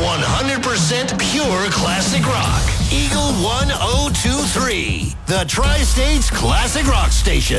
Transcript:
100% pure classic rock. Eagle 1023, the Tri-States Classic Rock Station.